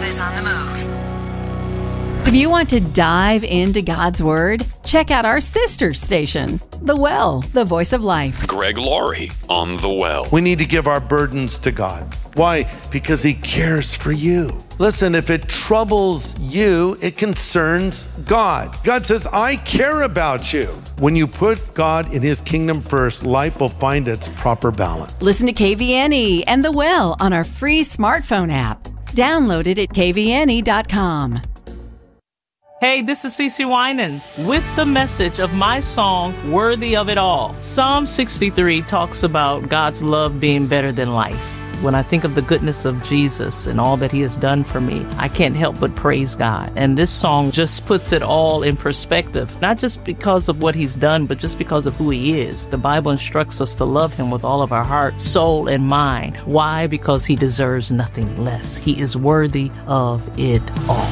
is on the move. If you want to dive into God's Word, check out our sister station, The Well, the Voice of Life. Greg Laurie on The Well. We need to give our burdens to God. Why? Because He cares for you. Listen, if it troubles you, it concerns God. God says, I care about you. When you put God in His kingdom first, life will find its proper balance. Listen to KVNE and The Well on our free smartphone app. Download it at kvne.com. Hey, this is CeCe Winans with the message of my song, Worthy of It All. Psalm 63 talks about God's love being better than life. When I think of the goodness of Jesus and all that He has done for me, I can't help but praise God. And this song just puts it all in perspective, not just because of what He's done, but just because of who He is. The Bible instructs us to love Him with all of our heart, soul, and mind. Why? Because He deserves nothing less. He is worthy of it all.